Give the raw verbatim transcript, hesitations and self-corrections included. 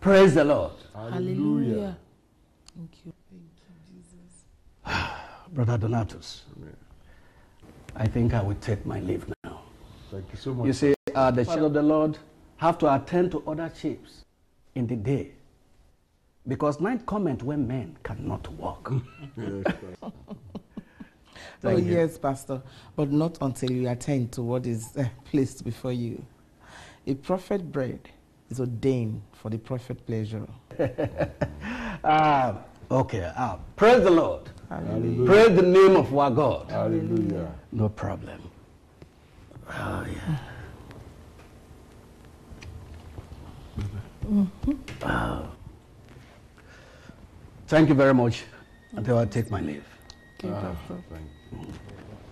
Praise the Lord. Hallelujah. Thank you. Thank you, Jesus. Brother Donatus, Amen. I think I will take my leave now. Thank you so much. You see, uh, the sheep of the Lord have to attend to other sheep in the day, because night cometh when men cannot walk. Yes, oh, you. Yes, Pastor, but not until you attend to what is uh, placed before you. A prophet bread is ordained for the prophet pleasure. uh, okay, uh, praise the Lord. Hallelujah. Praise the name of our God. Hallelujah. No problem. Oh, yeah. Mm-hmm. Wow. Thank you very much until I take my leave. Okay, ah, Pastor. Thank you.